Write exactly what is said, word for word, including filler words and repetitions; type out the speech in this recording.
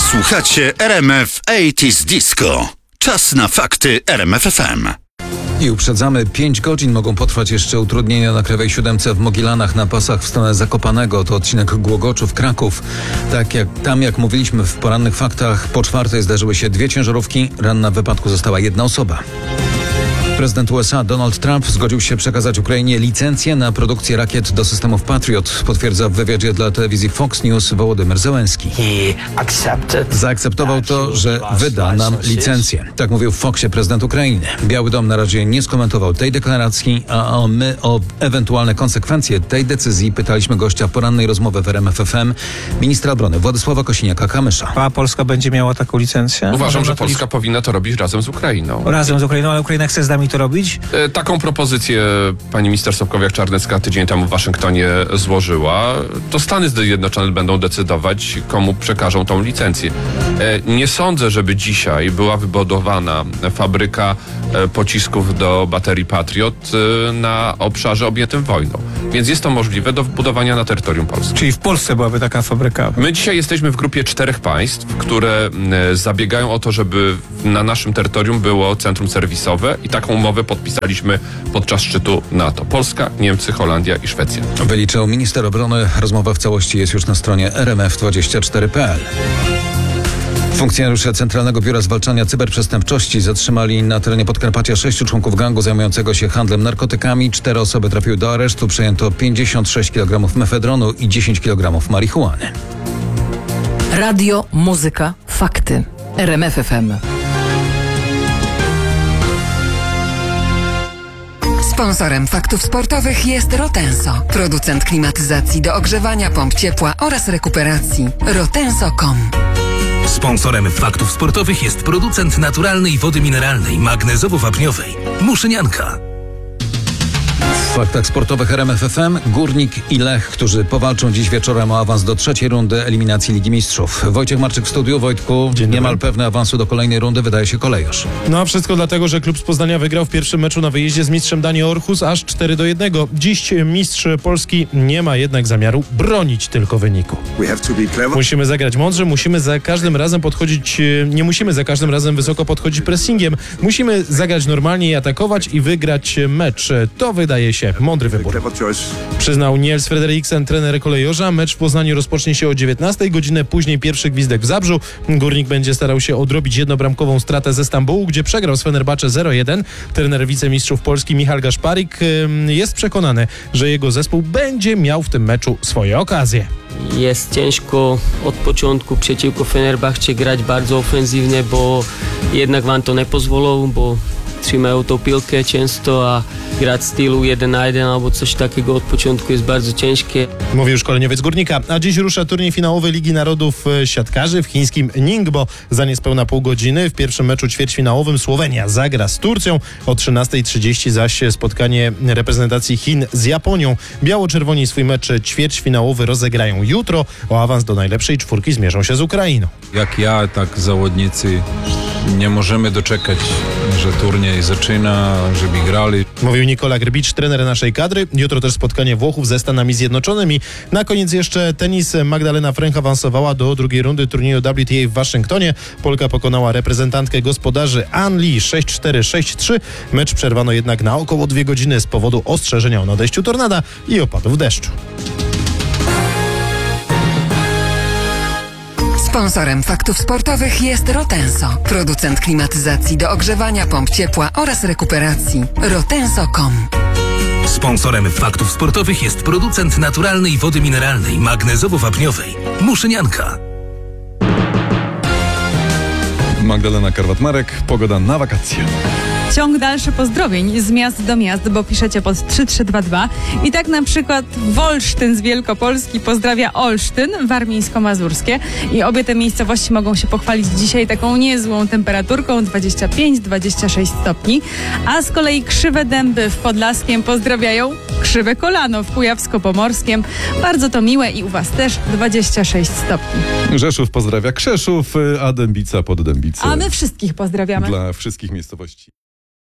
Słuchacie R M F osiemdziesiąt Disco. Czas na fakty R M F F M. I uprzedzamy, pięć godzin mogą potrwać jeszcze utrudnienia na Krajowej Siódemce w Mogilanach na pasach w stronę Zakopanego. To odcinek Głogoczów-Kraków. Tak jak tam, jak mówiliśmy w porannych faktach, po czwartej zdarzyły się dwie ciężarówki. Ranna w wypadku została jedna osoba. Prezydent U S A Donald Trump zgodził się przekazać Ukrainie licencję na produkcję rakiet do systemów Patriot, potwierdza w wywiadzie dla telewizji Fox News Wołodymyr Zełenski. Zaakceptował to, że wyda nam licencję. Tak mówił w Foxie prezydent Ukrainy. Biały Dom na razie nie skomentował tej deklaracji, a my o ewentualne konsekwencje tej decyzji pytaliśmy gościa porannej rozmowy w R M F F M, ministra obrony Władysława Kosiniaka-Kamysza. A Polska będzie miała taką licencję? Uważam, że Polska powinna to robić razem z Ukrainą. Razem z Ukrainą, ale Ukraina chce z nami to robić? E, taką propozycję pani minister Sobkowiak-Czarnecka tydzień temu w Waszyngtonie złożyła. To Stany Zjednoczone będą decydować, komu przekażą tą licencję. E, nie sądzę, żeby dzisiaj była wybudowana fabryka e, pocisków do baterii Patriot e, na obszarze objętym wojną. Więc jest to możliwe do wbudowania na terytorium Polski. Czyli w Polsce byłaby taka fabryka? My dzisiaj jesteśmy w grupie czterech państw, które e, zabiegają o to, żeby na naszym terytorium było centrum serwisowe i taką umowę podpisaliśmy podczas szczytu NATO. Polska, Niemcy, Holandia i Szwecja. Wyliczył minister obrony. Rozmowa w całości jest już na stronie R M F dwadzieścia cztery kropka p l. Funkcjonariusze Centralnego Biura Zwalczania Cyberprzestępczości zatrzymali na terenie Podkarpacia sześciu członków gangu zajmującego się handlem narkotykami. Cztery osoby trafiły do aresztu. Przejęto pięćdziesiąt sześć kilogramów mefedronu i dziesięć kilogramów marihuany. Radio, muzyka, fakty. R M F F M. Sponsorem faktów sportowych jest Rotenso, producent klimatyzacji do ogrzewania, pomp ciepła oraz rekuperacji. rotenso kropka com. Sponsorem faktów sportowych jest producent naturalnej wody mineralnej magnezowo-wapniowej Muszynianka. W faktach sportowych R M F F M Górnik i Lech, którzy powalczą dziś wieczorem o awans do trzeciej rundy eliminacji Ligi Mistrzów. Wojciech Marczyk w studiu. Wojtku, niemal pewne awansu do kolejnej rundy wydaje się Kolejorz. No a wszystko dlatego, że klub z Poznania wygrał w pierwszym meczu na wyjeździe z mistrzem Danii Aarhus aż cztery do jednego. Dziś mistrz Polski nie ma jednak zamiaru bronić tylko wyniku. Musimy zagrać mądrze, musimy za każdym razem podchodzić, nie musimy za każdym razem wysoko podchodzić pressingiem. Musimy zagrać normalnie i atakować i wygrać mecz. To wydaje się mądry wybór, przyznał Niels Frederiksen, trener Kolejorza. Mecz w Poznaniu rozpocznie się o dziewiętnastej. Godzinę później pierwszy gwizdek w Zabrzu. Górnik będzie starał się odrobić jednobramkową stratę ze Stambułu, gdzie przegrał z Fenerbahce zero jeden. Trener wicemistrzów Polski Michal Gaszparik jest przekonany, że jego zespół będzie miał w tym meczu swoje okazje. Jest ciężko od początku przeciwko Fenerbahce grać bardzo ofensywnie, bo jednak wam to nie pozwolą, bo trzymają tą piłkę często, a grać w stylu jeden na jeden albo coś takiego od początku jest bardzo ciężkie. Mówił szkoleniowiec Górnika. A dziś rusza turniej finałowy Ligi Narodów Siatkarzy w chińskim Ningbo. Za niespełna pół godziny w pierwszym meczu ćwierćfinałowym Słowenia zagra z Turcją. O trzynastej trzydzieści zaś spotkanie reprezentacji Chin z Japonią. Biało-czerwoni swój mecz ćwierćfinałowy rozegrają jutro. O awans do najlepszej czwórki zmierzą się z Ukrainą. Jak ja, tak zawodnicy nie możemy doczekać, że turniej zaczyna, żeby grali. Mówił Nikola Grbicz, trener naszej kadry. Jutro też spotkanie Włochów ze Stanami Zjednoczonymi. Na koniec jeszcze tenis. Magdalena Fręch awansowała do drugiej rundy turnieju W T A w Waszyngtonie. Polka pokonała reprezentantkę gospodarzy Ann Lee sześć cztery sześć trzy. Mecz przerwano jednak na około dwie godziny z powodu ostrzeżenia o nadejściu tornada i opadów deszczu. Sponsorem faktów sportowych jest Rotenso, producent klimatyzacji do ogrzewania, pomp ciepła oraz rekuperacji. rotenso kropka com. Sponsorem faktów sportowych jest producent naturalnej wody mineralnej magnezowo-wapniowej Muszynianka. Magdalena Karwat-Marek, pogoda na wakacje. Ciąg dalszy pozdrowień z miast do miast, bo piszecie pod trzy trzy dwa dwa. I tak na przykład Wolsztyn z Wielkopolski pozdrawia Olsztyn, warmińsko-mazurskie. I obie te miejscowości mogą się pochwalić dzisiaj taką niezłą temperaturką dwadzieścia pięć dwadzieścia sześć stopni. A z kolei Krzywe Dęby w Podlaskiem pozdrawiają Krzywe Kolano w Kujawsko-Pomorskiem. Bardzo to miłe i u was też dwadzieścia sześć stopni. Rzeszów pozdrawia Krzeszów, a Dębica pod Dębicę. A my wszystkich pozdrawiamy. Dla wszystkich miejscowości.